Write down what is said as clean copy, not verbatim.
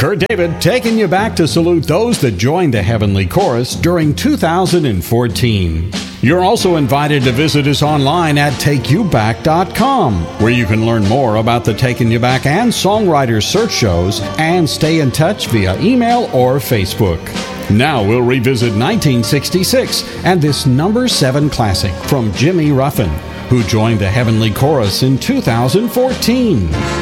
Kurt David taking you back to salute those that joined the Heavenly Chorus during 2014. You're also invited to visit us online at TakeYouBack.com, where you can learn more about the Taking You Back and Songwriters Search shows and stay in touch via email or Facebook. Now we'll revisit 1966 and this number 7 classic from Jimmy Ruffin, who joined the Heavenly Chorus in 2014.